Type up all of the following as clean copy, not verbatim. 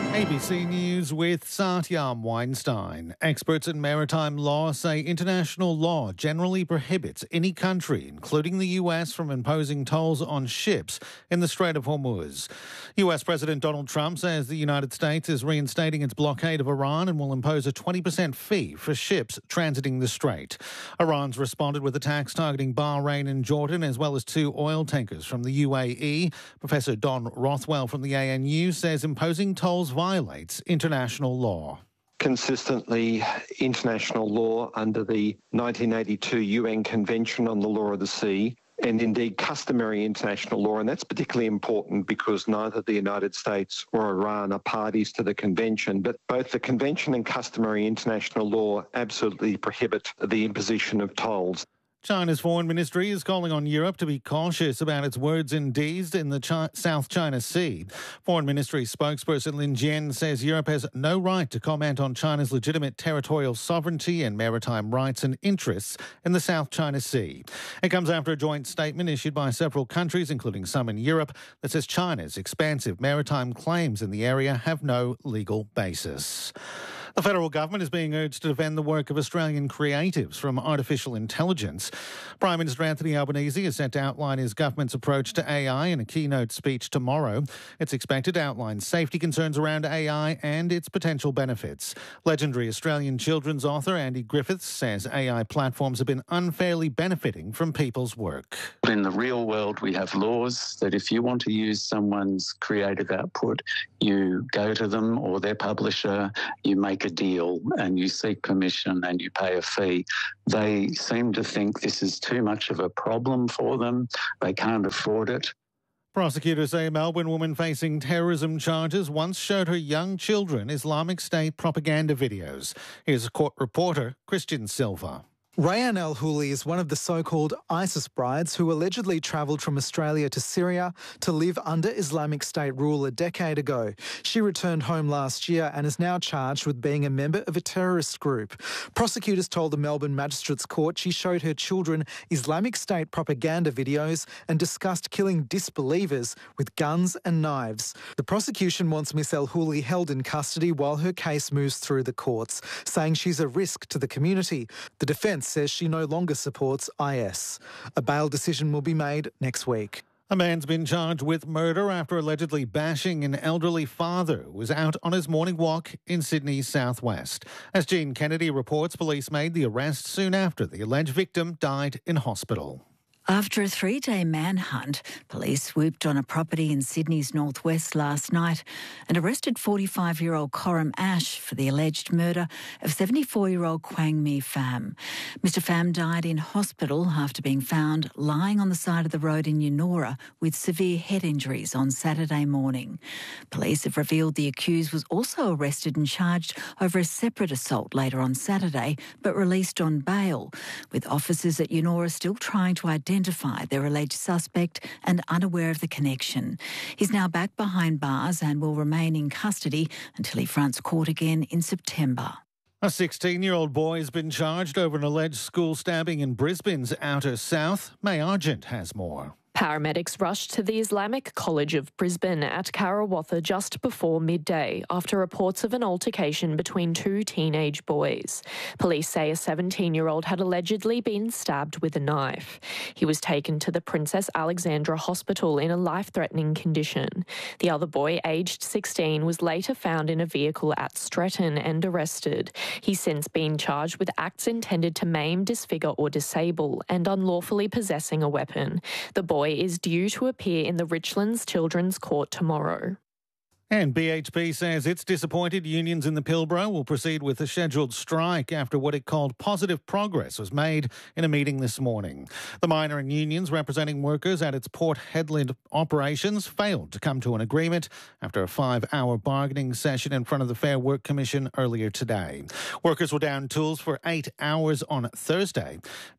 ABC News with Satyam Weinstein. Experts in maritime law say international law generally prohibits any country, including the US, from imposing tolls on ships in the Strait of Hormuz. US President Donald Trump says the United States is reinstating its blockade of Iran and will impose a 20% fee for ships transiting the strait. Iran's responded with attacks targeting Bahrain and Jordan, as well as 2 oil tankers from the UAE. Professor Don Rothwell from the ANU says imposing tolls violates international law. Consistently, international law under the 1982 UN Convention on the Law of the Sea, and indeed customary international law, and that's particularly important because neither the United States or Iran are parties to the convention, but both the convention and customary international law absolutely prohibit the imposition of tolls. China's foreign ministry is calling on Europe to be cautious about its words and deeds in the South China Sea. Foreign Ministry spokesperson Lin Jian says Europe has no right to comment on China's legitimate territorial sovereignty and maritime rights and interests in the South China Sea. It comes after a joint statement issued by several countries, including some in Europe, that says China's expansive maritime claims in the area have no legal basis. The federal government is being urged to defend the work of Australian creatives from artificial intelligence. Prime Minister Anthony Albanese is set to outline his government's approach to AI in a keynote speech tomorrow. It's expected to outline safety concerns around AI and its potential benefits. Legendary Australian children's author Andy Griffiths says AI platforms have been unfairly benefiting from people's work. In the real world, we have laws that if you want to use someone's creative output, you go to them or their publisher, you make a deal and you seek permission and you pay a fee. They seem to think this is too much of a problem for them. They can't afford it. Prosecutors say a Melbourne woman facing terrorism charges once showed her young children Islamic State propaganda videos. Here's court reporter Christian Silva. Rayan Al-Houli is one of the so-called ISIS brides who allegedly travelled from Australia to Syria to live under Islamic State rule a decade ago. She returned home last year and is now charged with being a member of a terrorist group. Prosecutors told the Melbourne Magistrates Court she showed her children Islamic State propaganda videos and discussed killing disbelievers with guns and knives. The prosecution wants Miss Al-Houli held in custody while her case moves through the courts, saying she's a risk to the community. The defence says she no longer supports IS. A bail decision will be made next week. A man's been charged with murder after allegedly bashing an elderly father who was out on his morning walk in Sydney's southwest. As Jean Kennedy reports, police made the arrest soon after the alleged victim died in hospital. After a 3-day manhunt, police swooped on a property in Sydney's northwest last night and arrested 45-year-old Coram Ash for the alleged murder of 74-year-old Quang Mi Pham. Mr Pham died in hospital after being found lying on the side of the road in Eunora with severe head injuries on Saturday morning. Police have revealed the accused was also arrested and charged over a separate assault later on Saturday, but released on bail, with officers at Eunora still trying to identify their alleged suspect and unaware of the connection. He's now back behind bars and will remain in custody until he fronts court again in September. A 16-year-old boy has been charged over an alleged school stabbing in Brisbane's outer south. May Argent has more. Paramedics rushed to the Islamic College of Brisbane at Karawatha just before midday after reports of an altercation between 2 teenage boys. Police say a 17-year-old had allegedly been stabbed with a knife. He was taken to the Princess Alexandra Hospital in a life-threatening condition. The other boy, aged 16, was later found in a vehicle at Stretton and arrested. He's since been charged with acts intended to maim, disfigure or disable and unlawfully possessing a weapon. The boy is due to appear in the Richlands Children's Court tomorrow. And BHP says it's disappointed unions in the Pilbara will proceed with a scheduled strike after what it called positive progress was made in a meeting this morning. The miner and unions representing workers at its Port Hedland operations failed to come to an agreement after a 5-hour bargaining session in front of the Fair Work Commission earlier today. Workers were down tools for 8 hours on Thursday.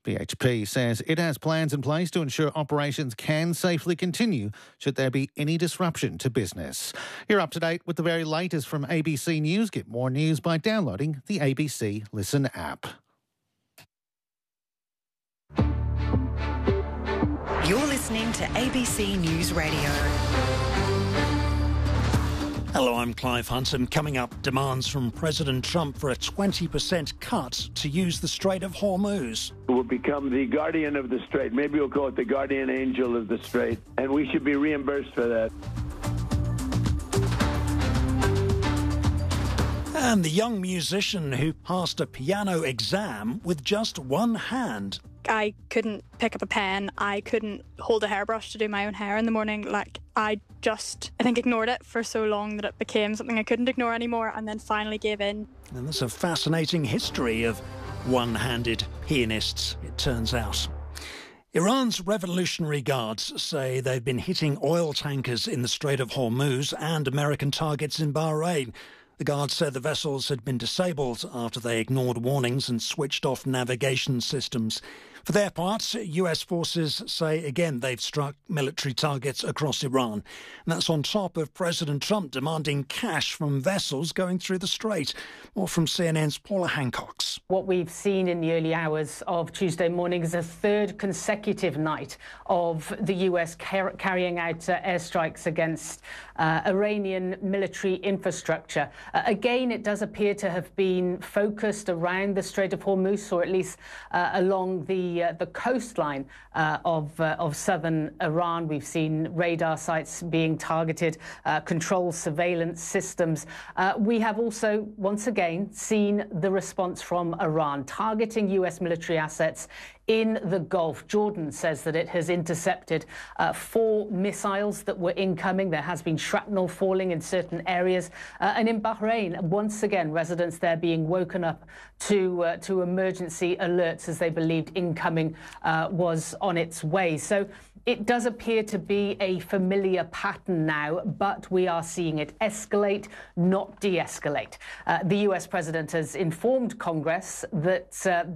BHP says it has plans in place to ensure operations can safely continue should there be any disruption to business. You're up to date with the very latest from ABC News. Get more news by downloading the ABC Listen app. You're listening to ABC News Radio. Hello, I'm Clive Hunt, and coming up, demands from President Trump for a 20% cut to use the Strait of Hormuz. We'll become the guardian of the Strait. Maybe we'll call it the guardian angel of the Strait, and we should be reimbursed for that. And the young musician who passed a piano exam with just one hand. I couldn't pick up a pen. I couldn't hold a hairbrush to do my own hair in the morning. I think, ignored it for so long that it became something I couldn't ignore anymore, and then finally gave in. And there's a fascinating history of one-handed pianists, it turns out. Iran's Revolutionary Guards say they've been hitting oil tankers in the Strait of Hormuz and American targets in Bahrain. The Guards said the vessels had been disabled after they ignored warnings and switched off navigation systems. For their part, US forces say again they've struck military targets across Iran. And that's on top of President Trump demanding cash from vessels going through the strait. More from CNN's Paula Hancox. What we've seen in the early hours of Tuesday morning is a third consecutive night of the US carrying out airstrikes against Iranian military infrastructure. Again, it does appear to have been focused around the Strait of Hormuz, or at least along the coastline of southern Iran. We've seen radar sites being targeted, control surveillance systems. We have also, once again, seen the response from Iran, targeting US military assets in the Gulf. Jordan says that it has intercepted 4 missiles that were incoming. There has been shrapnel falling in certain areas. And in Bahrain, once again, residents there being woken up to emergency alerts as they believed incoming was on its way. So it does appear to be a familiar pattern now, but we are seeing it escalate, not de-escalate. The US president has informed Congress that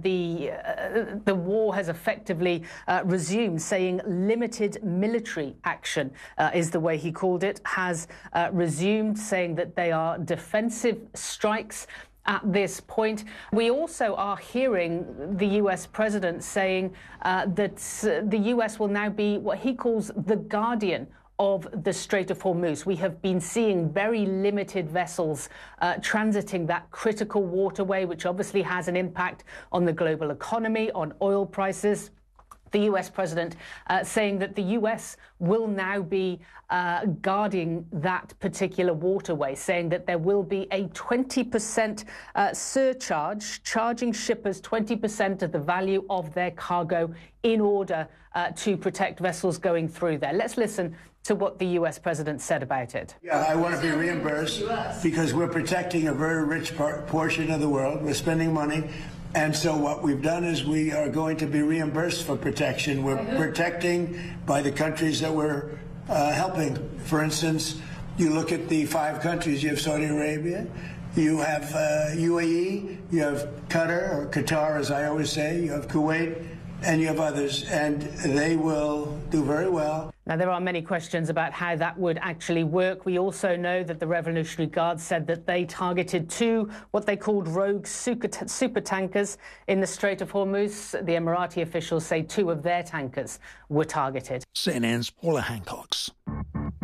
the war has effectively resumed, saying limited military action is the way he called it, has resumed, saying that they are defensive strikes. At this point, we also are hearing the US president saying that the US will now be what he calls the guardian of the Strait of Hormuz. We have been seeing very limited vessels transiting that critical waterway, which obviously has an impact on the global economy, on oil prices. The US president saying that the US will now be guarding that particular waterway, saying that there will be a 20% surcharge, charging shippers 20% of the value of their cargo in order to protect vessels going through there. Let's listen to what the US president said about it. Yeah, I want to be reimbursed because we're protecting a very rich portion of the world. We're spending money. And so what we've done is we are going to be reimbursed for protection. We're protecting by the countries that we're helping. For instance, you look at the 5 countries. You have Saudi Arabia, you have UAE, you have Qatar, or Qatar as I always say, you have Kuwait, and you have others, and they will do very well. Now, there are many questions about how that would actually work. We also know that the Revolutionary Guard said that they targeted 2 what they called rogue super tankers in the Strait of Hormuz. The Emirati officials say 2 of their tankers were targeted. CNN's Paula Hancox.